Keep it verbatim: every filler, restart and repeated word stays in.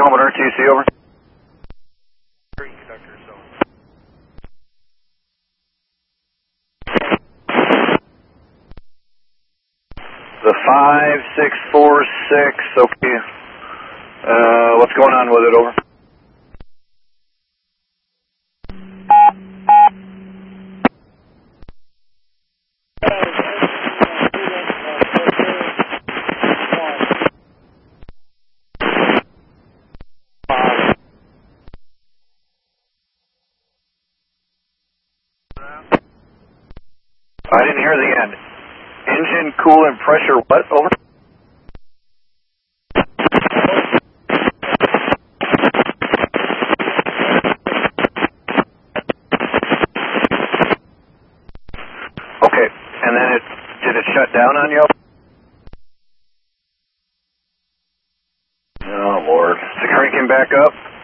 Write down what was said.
Oklahoma R T C, over. The five six four six, okay. Uh, what's going on with it, over? I didn't hear the end. Engine coolant pressure, what? Over? Okay, and then it, did it shut down on you? Oh, Lord. Is it cranking back up?